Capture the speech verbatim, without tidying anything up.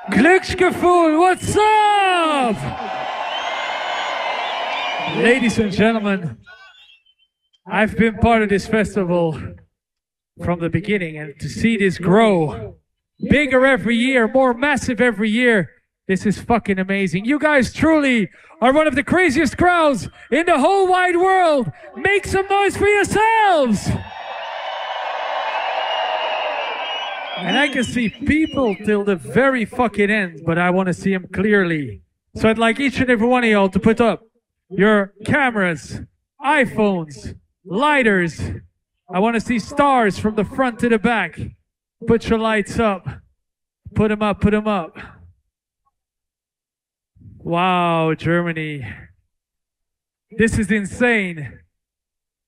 Glücksgefühl, what's up? Ladies and gentlemen, I've been part of this festival from the beginning, and to see this grow bigger every year, more massive every year, this is fucking amazing. You guys truly are one of the craziest crowds in the whole wide world. Make some noise for yourselves. And I can see people till the very fucking end, but I want to see them clearly. So I'd like each and every one of y'all to put up your cameras, iPhones, lighters. I want to see stars from the front to the back. Put your lights up. Put them up, put them up. Wow, Germany. This is insane.